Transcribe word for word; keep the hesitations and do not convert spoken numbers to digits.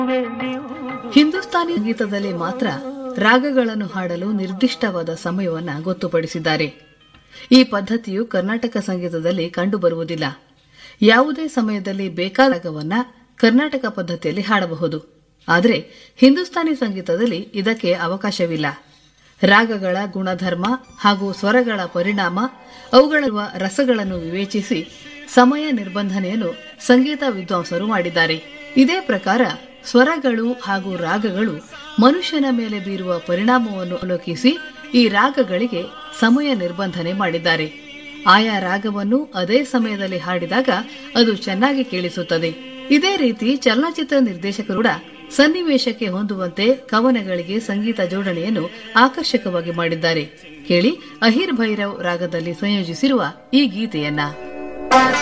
ಹಿಂದೂಸ್ತಾನಿ ಸಂಗೀತದಲ್ಲಿ ಮಾತ್ರ ರಾಗಗಳನ್ನು ಹಾಡಲು ನಿರ್ದಿಷ್ಟವಾದ ಸಮಯವನ್ನ ಗೊತ್ತುಪಡಿಸಿದ್ದಾರೆ. ಈ ಪದ್ಧತಿಯು ಕರ್ನಾಟಕ ಸಂಗೀತದಲ್ಲಿ ಕಂಡುಬರುವುದಿಲ್ಲ. ಯಾವುದೇ ಸಮಯದಲ್ಲಿ ಬೇಕಾದ ರಾಗವನ್ನ ಕರ್ನಾಟಕ ಪದ್ಧತಿಯಲ್ಲಿ ಹಾಡಬಹುದು. ಆದರೆ ಹಿಂದೂಸ್ತಾನಿ ಸಂಗೀತದಲ್ಲಿ ಇದಕ್ಕೆ ಅವಕಾಶವಿಲ್ಲ. ರಾಗಗಳ ಗುಣಧರ್ಮ ಹಾಗೂ ಸ್ವರಗಳ ಪರಿಣಾಮ, ಅವುಗಳಿರುವ ರಸಗಳನ್ನು ವಿವೇಚಿಸಿ ಸಮಯ ನಿರ್ಬಂಧನೆಯನ್ನು ಸಂಗೀತ ವಿದ್ವಾಂಸರು ಮಾಡಿದ್ದಾರೆ. ಇದೇ ಪ್ರಕಾರ ಸ್ವರಗಳು ಹಾಗೂ ರಾಗಗಳು ಮನುಷ್ಯನ ಮೇಲೆ ಬೀರುವ ಪರಿಣಾಮವನ್ನು ಅವಲೋಕಿಸಿ ಈ ರಾಗಗಳಿಗೆ ಸಮಯ ನಿರ್ಬಂಧನೆ ಮಾಡಿದ್ದಾರೆ. ಆಯಾ ರಾಗವನ್ನು ಅದೇ ಸಮಯದಲ್ಲಿ ಹಾಡಿದಾಗ ಅದು ಚೆನ್ನಾಗಿ ಕೇಳಿಸುತ್ತದೆ. ಇದೇ ರೀತಿ ಚಲನಚಿತ್ರ ನಿರ್ದೇಶಕರು ಕೂಡ ಸನ್ನಿವೇಶಕ್ಕೆ ಹೊಂದುವಂತೆ ಕವನಗಳಿಗೆ ಸಂಗೀತ ಜೋಡಣೆಯನ್ನು ಆಕರ್ಷಕವಾಗಿ ಮಾಡಿದ್ದಾರೆ. ಕೇಳಿ, ಅಹಿರ್ ಭೈರವ್ ರಾಗದಲ್ಲಿ ಸಂಯೋಜಿಸಿರುವ ಈ ಗೀತೆಯನ್ನ.